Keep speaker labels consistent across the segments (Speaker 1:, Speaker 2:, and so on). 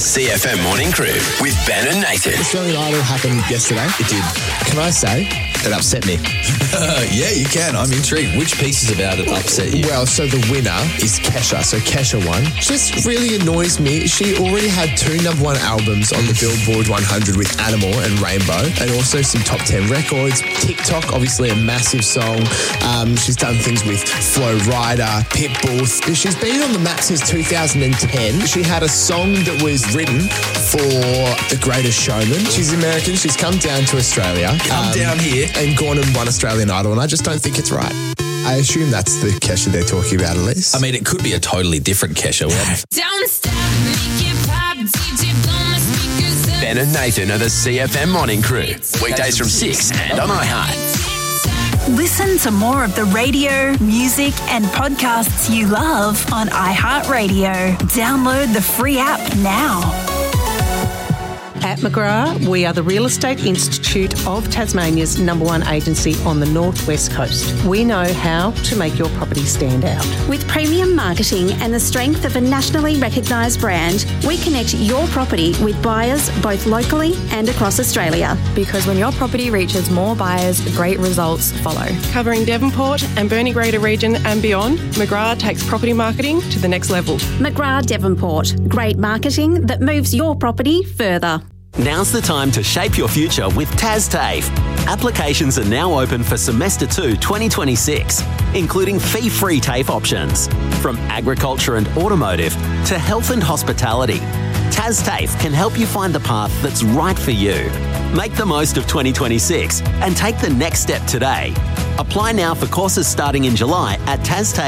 Speaker 1: CFM Morning Crew with Ben and Nathan.
Speaker 2: Australian Idol happened yesterday.
Speaker 3: It did.
Speaker 2: Can I say it upset me?
Speaker 3: Yeah, you can. I'm intrigued. Which pieces about it upset you?
Speaker 2: Well, so the winner is Kesha. So Kesha won. Just really annoys me. She already had 2 #1 albums on the Billboard 100 with Animal and Rainbow, and also some top 10 records. TikTok, obviously a massive song. She's done things with Flo Rida, Pitbull. She's been on the map since 2010. She had a song that was written for The Greatest Showman. She's American. She's come down to Australia.
Speaker 3: Down here.
Speaker 2: And gone and won Australian Idol, and I just don't think it's right. I assume that's the Kesha they're talking about, at least.
Speaker 3: I mean, it could be a totally different Kesha.
Speaker 4: Don't stop, make it pop, DJ blow my speakers up.
Speaker 1: Ben and Nathan are the CFM Morning Crew. Weekdays from 6 and on iHeart.
Speaker 5: Listen to more of the radio, music, and podcasts you love on iHeartRadio. Download the free app now.
Speaker 6: At McGrath, we are the Real Estate Institute of Tasmania's #1 agency on the northwest coast. We know how to make your property stand out.
Speaker 7: With premium marketing and the strength of a nationally recognised brand, we connect your property with buyers both locally and across Australia.
Speaker 8: Because when your property reaches more buyers, great results follow.
Speaker 9: Covering Devonport and Burnie Greater region and beyond, McGrath takes property marketing to the next level.
Speaker 7: McGrath Devonport. Great marketing that moves your property further.
Speaker 10: Now's the time to shape your future with TasTAFE. Applications are now open for Semester 2 2026, including fee-free TAFE options. From agriculture and automotive to health and hospitality, TasTAFE can help you find the path that's right for you. Make the most of 2026 and take the next step today. Apply now for courses starting in July at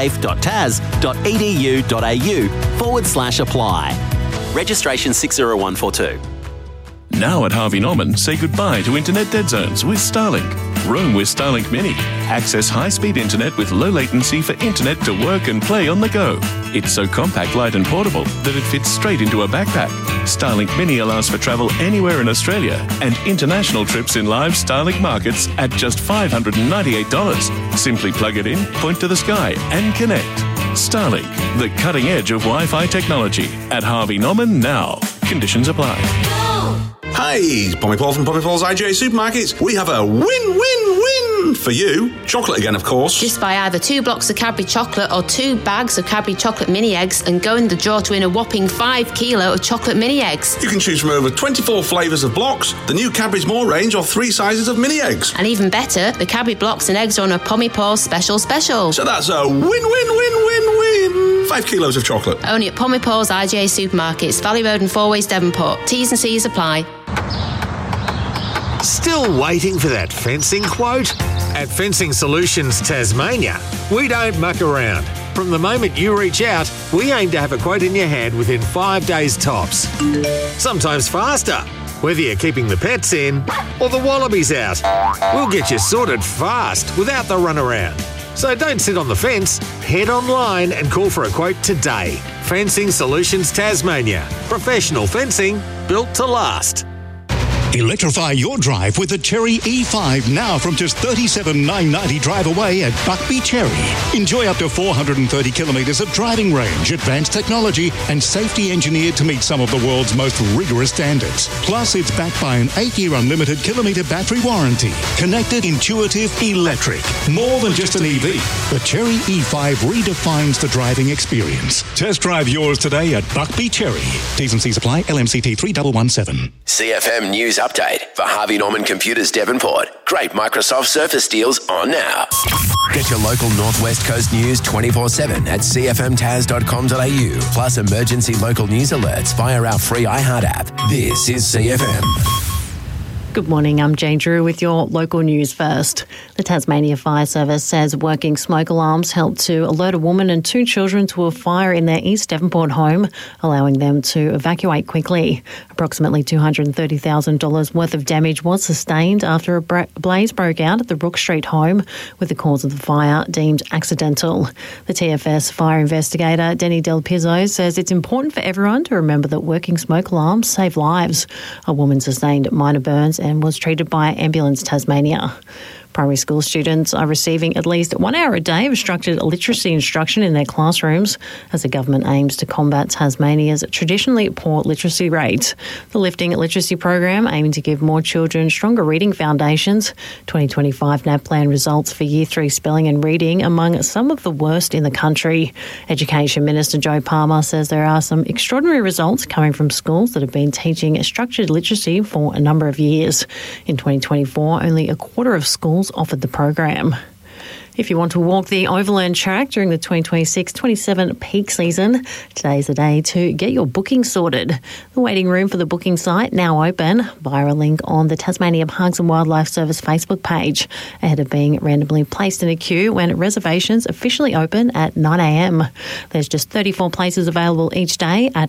Speaker 10: tastafe.tas.edu.au/apply. Registration 60142.
Speaker 11: Now at Harvey Norman, say goodbye to internet dead zones with Starlink. Roam with Starlink Mini. Access high-speed internet with low latency for internet to work and play on the go. It's so compact, light and portable that it fits straight into a backpack. Starlink Mini allows for travel anywhere in Australia and international trips in live Starlink markets at just $598. Simply plug it in, point to the sky and connect. Starlink, the cutting edge of Wi-Fi technology. At Harvey Norman now. Conditions apply.
Speaker 12: Hi, it's Pommy Paul from Pommy Paul's IGA Supermarkets. We have a win-win-win for you. Chocolate again, of course.
Speaker 13: Just buy either 2 blocks of Cadbury chocolate or 2 bags of Cadbury chocolate mini eggs and go in the draw to win a whopping 5 kilo of chocolate mini eggs.
Speaker 12: You can choose from over 24 flavours of blocks, the new Cadbury's More range, or 3 sizes of mini eggs.
Speaker 13: And even better, the Cadbury blocks and eggs are on a Pommy Paul special.
Speaker 12: So that's a win-win-win-win-win. 5 kilos of chocolate.
Speaker 13: Only at Pommy Paul's IGA Supermarkets, Valley Road and Four Ways, Devonport. T's and C's apply.
Speaker 14: Still waiting for that fencing quote? At Fencing Solutions Tasmania, we don't muck around. From the moment you reach out, we aim to have a quote in your hand within 5 days tops. Sometimes faster, whether you're keeping the pets in or the wallabies out. We'll get you sorted fast without the runaround. So don't sit on the fence, head online and call for a quote today. Fencing Solutions Tasmania. Professional fencing built to last.
Speaker 15: Electrify your drive with the Cherry E5 now from just $37,990 drive away at Buckby Cherry. Enjoy up to 430 kilometres of driving range, advanced technology and safety engineered to meet some of the world's most rigorous standards. Plus, it's backed by an 8-year unlimited kilometre battery warranty. Connected, intuitive, electric. More than just an EV. The Cherry E5 redefines the driving experience. Test drive yours today at Buckby Cherry. T's and C's apply. LMCT 3117.
Speaker 1: CFM News Update for Harvey Norman Computers Devonport. Great Microsoft Surface deals on now. Get your local Northwest Coast news 24/7 at cfmtas.com.au. Plus emergency local news alerts via our free iHeart app. This is CFM.
Speaker 16: Good morning, I'm Jane Drew with your local news first. The Tasmania Fire Service says working smoke alarms helped to alert a woman and 2 children to a fire in their East Devonport home, allowing them to evacuate quickly. Approximately $230,000 worth of damage was sustained after a blaze broke out at the Brook Street home, with the cause of the fire deemed accidental. The TFS fire investigator, Denny Del Pizzo, says it's important for everyone to remember that working smoke alarms save lives. A woman sustained minor burns and was treated by Ambulance Tasmania. Primary school students are receiving at least 1 hour a day of structured literacy instruction in their classrooms as the government aims to combat Tasmania's traditionally poor literacy rate. The Lifting Literacy program aiming to give more children stronger reading foundations. 2025 NAPLAN results for Year 3 spelling and reading among some of the worst in the country. Education Minister Joe Palmer says there are some extraordinary results coming from schools that have been teaching structured literacy for a number of years. In 2024, only a quarter of schools offered the program. If you want to walk the Overland Track during the 2026-27 peak season, today's the day to get your booking sorted. The waiting room for the booking site now open via a link on the Tasmania Parks and Wildlife Service Facebook page, ahead of being randomly placed in a queue when reservations officially open at 9 a.m. There's just 34 places available each day at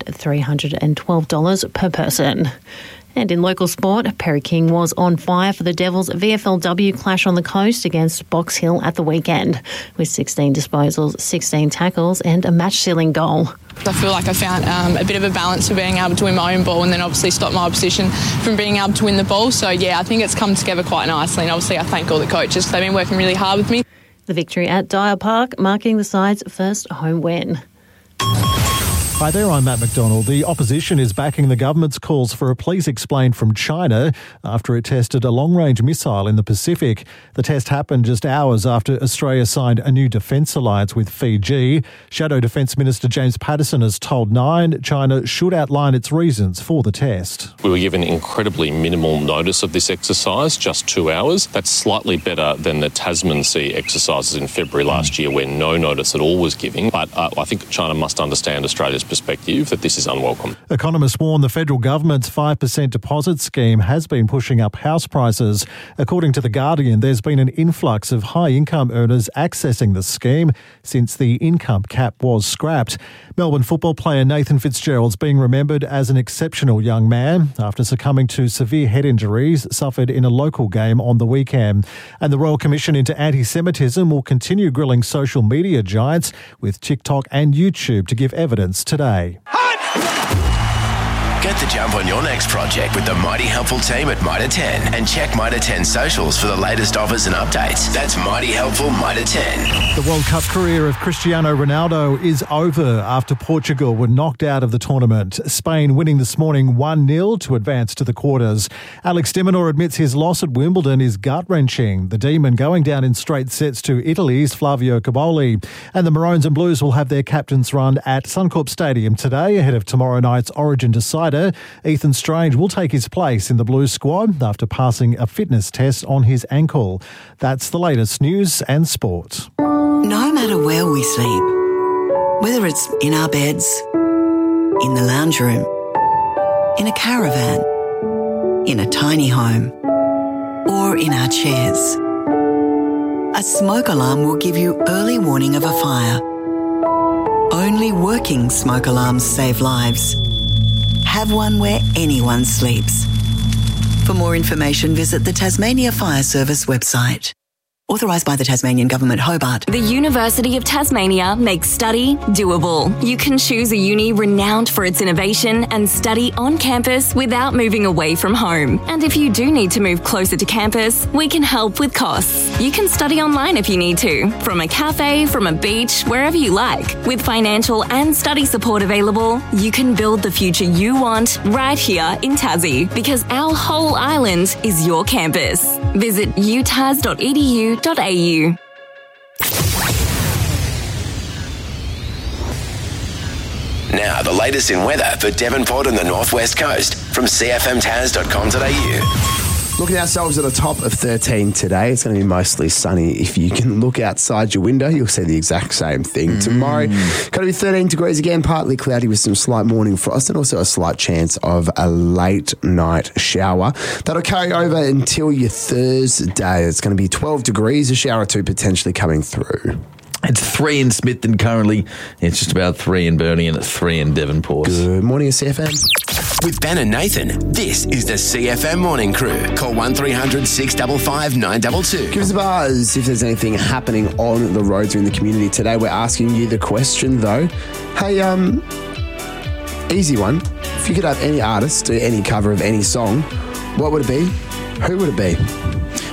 Speaker 16: $312 per person. And in local sport, Perry King was on fire for the Devils' VFLW clash on the coast against Box Hill at the weekend, with 16 disposals, 16 tackles and a match-sealing goal.
Speaker 17: I feel like I found a bit of a balance for being able to win my own ball and then obviously stop my opposition from being able to win the ball. So, yeah, I think it's come together quite nicely, and obviously I thank all the coaches because they've been working really hard with me.
Speaker 16: The victory at Dyer Park marking the side's first home win.
Speaker 18: Hi there, I'm Matt McDonald. The opposition is backing the government's calls for a please explain from China after it tested a long-range missile in the Pacific. The test happened just hours after Australia signed a new defence alliance with Fiji. Shadow Defence Minister James Patterson has told Nine China should outline its reasons for the test.
Speaker 19: We were given incredibly minimal notice of this exercise, just 2 hours. That's slightly better than the Tasman Sea exercises in February last year where no notice at all was given. But I think China must understand Australia's perspective that this is unwelcome.
Speaker 18: Economists warn the federal government's 5% deposit scheme has been pushing up house prices. According to The Guardian, there's been an influx of high-income earners accessing the scheme since the income cap was scrapped. Melbourne football player Nathan Fitzgerald's being remembered as an exceptional young man after succumbing to severe head injuries suffered in a local game on the weekend. And the Royal Commission into Anti-Semitism will continue grilling social media giants with TikTok and YouTube to give evidence today.
Speaker 1: Get the jump on your next project with the Mighty Helpful team at Mitre 10 and check Mitre 10 socials for the latest offers and updates. That's Mighty Helpful Mitre 10.
Speaker 18: The World Cup career of Cristiano Ronaldo is over after Portugal were knocked out of the tournament. Spain winning this morning 1-0 to advance to the quarters. Alex de Minaur admits his loss at Wimbledon is gut-wrenching. The Demon going down in straight sets to Italy's Flavio Cobolli. And the Maroons and Blues will have their captain's run at Suncorp Stadium today ahead of tomorrow night's Origin decider. Ethan Strange will take his place in the Blues squad after passing a fitness test on his ankle. That's the latest news and sport.
Speaker 20: No matter where we sleep, whether it's in our beds, in the lounge room, in a caravan, in a tiny home, or in our chairs, a smoke alarm will give you early warning of a fire. Only working smoke alarms save lives. Have one where anyone sleeps. For more information, visit the Tasmania Fire Service website. Authorised by the Tasmanian Government, Hobart.
Speaker 21: The University of Tasmania makes study doable. You can choose a uni renowned for its innovation and study on campus without moving away from home. And if you do need to move closer to campus, we can help with costs. You can study online if you need to, from a cafe, from a beach, wherever you like. With financial and study support available, you can build the future you want right here in Tassie, because our whole island is your campus. Visit utas.edu.au.
Speaker 1: Now, the latest in weather for Devonport and the Northwest Coast from cfmtas.com.au.
Speaker 22: Looking ourselves at a top of 13 today. It's going to be mostly sunny. If you can look outside your window, you'll see the exact same thing. Tomorrow, going to be 13 degrees again, partly cloudy with some slight morning frost and also a slight chance of a late night shower. That'll carry over until your Thursday. It's going to be 12 degrees, a shower or two potentially coming through.
Speaker 3: It's 3 in Smithton currently. It's just about 3 in Burnie and 3 in Devonport.
Speaker 22: Good morning, CFM.
Speaker 1: With Ben and Nathan, this is the CFM Morning Crew. Call 1300 655 922.
Speaker 22: Give us a buzz if there's anything happening on the roads or in the community today. We're asking you the question, though. Hey, easy one. If you could have any artist do any cover of any song, what would it be? Who would it be?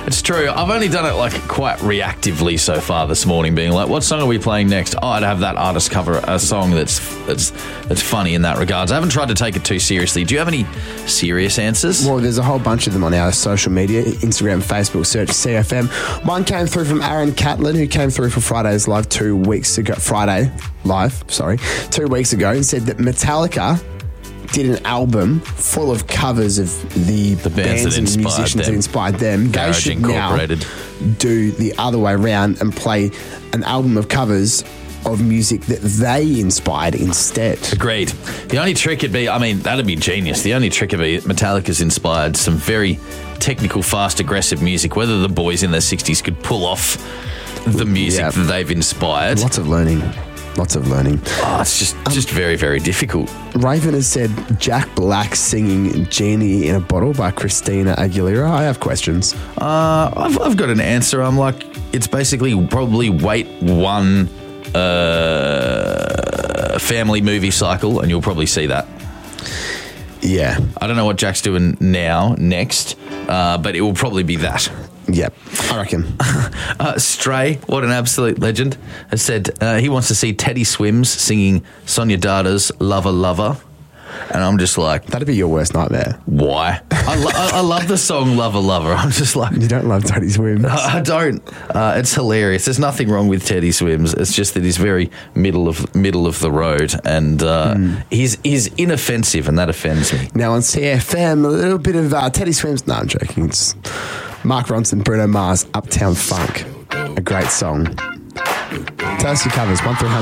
Speaker 3: It's true. I've only done it like quite reactively so far this morning, being like, what song are we playing next? Oh, I'd have that artist cover a song that's funny in that regards. I haven't tried to take it too seriously. Do you have any serious answers?
Speaker 22: Well, there's a whole bunch of them on our social media, Instagram, Facebook, search CFM. One came through from Aaron Catlin, who came through for Friday's Live 2 weeks ago. 2 weeks ago, and said that Metallica did an album full of covers of the bands and musicians that inspired them. They should now do the other way around and play an album of covers of music that they inspired instead.
Speaker 3: Agreed. The only trick would be, that'd be genius. The only trick would be Metallica's inspired some very technical, fast, aggressive music, whether the boys in their 60s could pull off the music that they've inspired.
Speaker 22: Lots of learning.
Speaker 3: Oh, it's just very, very difficult.
Speaker 22: Raven has said Jack Black singing Genie in a Bottle by Christina Aguilera. I have questions.
Speaker 3: I've got an answer. I'm like, it's basically probably wait one family movie cycle and you'll probably see that.
Speaker 22: Yeah.
Speaker 3: I don't know what Jack's doing next, but it will probably be that.
Speaker 22: Yep, I reckon.
Speaker 3: Stray, what an absolute legend, has said he wants to see Teddy Swims singing Sonia Dada's Lover Lover. And I'm just like...
Speaker 22: That'd be your worst nightmare.
Speaker 3: Why? I love the song Lover Lover. I'm just like...
Speaker 22: You don't love Teddy Swims?
Speaker 3: I don't. It's hilarious. There's nothing wrong with Teddy Swims. It's just that he's very middle of the road and he's inoffensive and that offends me.
Speaker 22: Now on CFM, a little bit of Teddy Swims... No, I'm joking. It's Mark Ronson, Bruno Mars, Uptown Funk. A great song. Tell us your covers, 1300.